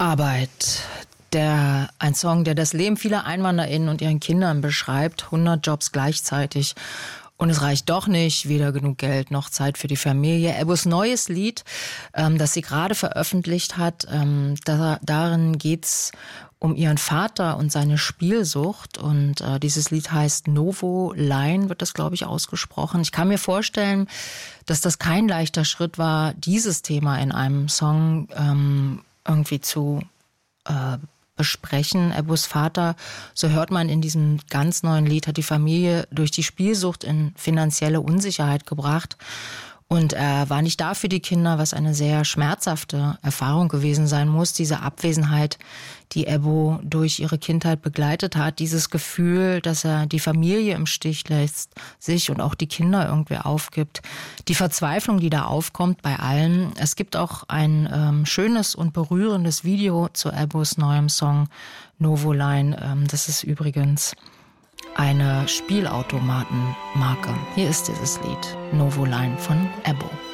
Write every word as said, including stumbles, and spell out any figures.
Arbeit. Der, ein Song, der das Leben vieler EinwanderInnen und ihren Kindern beschreibt. hundert Jobs gleichzeitig. Und es reicht doch nicht, weder genug Geld noch Zeit für die Familie. Ebbos neues Lied, ähm, das sie gerade veröffentlicht hat, ähm, da, darin geht's um ihren Vater und seine Spielsucht. Und äh, dieses Lied heißt Novo Line, wird das, glaube ich, ausgesprochen. Ich kann mir vorstellen, dass das kein leichter Schritt war, dieses Thema in einem Song ähm, irgendwie zu äh, besprechen. Ebbos Vater, so hört man in diesem ganz neuen Lied, hat die Familie durch die Spielsucht in finanzielle Unsicherheit gebracht. Und er war nicht da für die Kinder, was eine sehr schmerzhafte Erfahrung gewesen sein muss. Diese Abwesenheit, die Ebbo durch ihre Kindheit begleitet hat. Dieses Gefühl, dass er die Familie im Stich lässt, sich und auch die Kinder irgendwie aufgibt. Die Verzweiflung, die da aufkommt bei allen. Es gibt auch ein ähm, schönes und berührendes Video zu Ebbos neuem Song Novo Line. Ähm, das ist übrigens eine Spielautomatenmarke. Hier ist dieses Lied Novo Line von Ebbo.